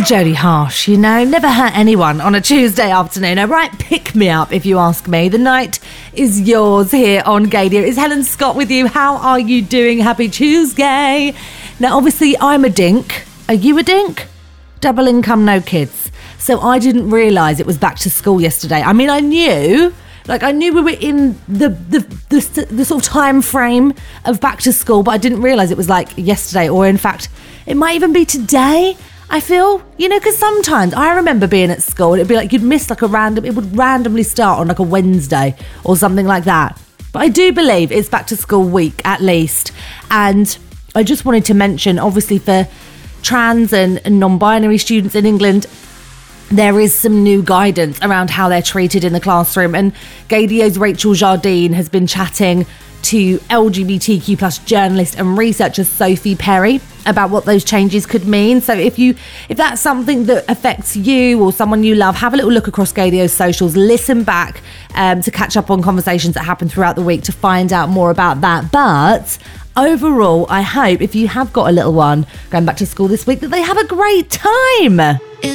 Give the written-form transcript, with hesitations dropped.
Jodie Harsh, never hurt anyone on a Tuesday afternoon. A right pick-me-up, if you ask me. The night is yours here on Gaydio. It's Helen Scott with you. How are you doing? Happy Tuesday. Now, obviously, I'm a dink. Are you a dink? Double income, no kids. So I didn't realise it was back to school yesterday. I mean, I knew we were in the sort of time frame of back to school, but I didn't realise it was like yesterday, or in fact, it might even be today. I feel, because sometimes I remember being at school and it'd be like you'd miss it would randomly start on like a Wednesday or something like that. But I do believe it's back to school week at least. And I just wanted to mention, obviously for trans and non-binary students in England, there is some new guidance around how they're treated in the classroom. And Gaydio's Rachel Jardine has been chatting to LGBTQ plus journalist and researcher Sophie Perry about what those changes could mean. So if that's something that affects you or someone you love, have a little look across Gaydio's socials, listen back to catch up on conversations that happen throughout the week to find out more about that. But overall, I hope if you have got a little one going back to school this week that they have a great time.